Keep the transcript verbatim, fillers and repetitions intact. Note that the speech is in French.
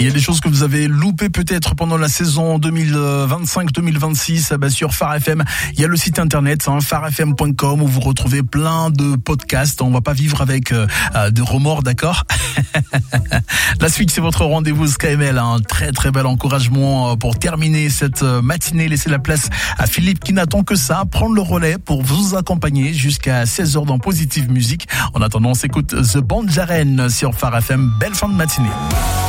Il y a des choses que vous avez loupées peut-être pendant la saison deux mille vingt-cinq deux mille vingt-six. Bah, sur Phare F M, il y a le site internet hein, phare f m point com où vous retrouvez plein de podcasts. On va pas vivre avec euh, de remords, d'accord? La suite, c'est votre rendez-vous S K M L. Un très très bel encouragement pour terminer cette matinée. Laissez la place à Philippe qui n'attend que ça, prendre le relais pour vous accompagner jusqu'à seize heures dans Positive Musique. En attendant, on s'écoute The Band Jaren sur Phare F M. Belle fin de matinée.